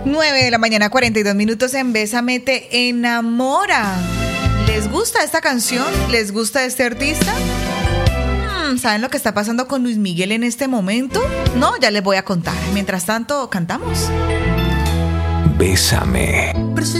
9 de la mañana, 42 minutos en Bésame te enamora. ¿Les gusta esta canción? ¿Les gusta este artista? ¿Saben lo que está pasando con Luis Miguel en este momento? No, ya les voy a contar. Mientras tanto, cantamos. Bésame.